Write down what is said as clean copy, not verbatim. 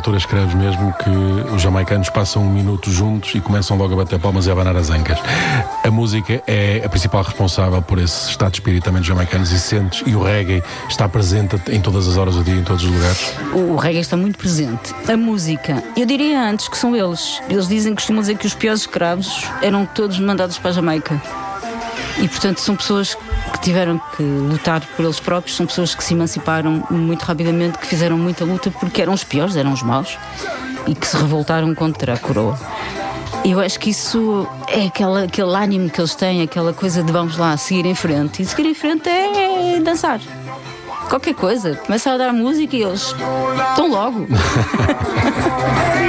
altura escreves mesmo que os jamaicanos passam um minuto juntos e começam logo a bater palmas e a abanar as ancas. A música é a principal responsável por esse estado de espírito também dos jamaicanos, e o reggae está presente em todas as horas do dia, em todos os lugares. O reggae está muito presente. A música, eu diria antes que são eles. Eles costumam dizer que os piores escravos eram todos mandados para a Jamaica. E, portanto, são pessoas que tiveram que lutar por eles próprios, são pessoas que se emanciparam muito rapidamente, que fizeram muita luta porque eram os piores, eram os maus, e que se revoltaram contra a coroa. Eu acho que isso é aquele ânimo que eles têm, aquela coisa de vamos lá, seguir em frente. E seguir em frente é dançar. Qualquer coisa. Começa a dar música e eles estão logo.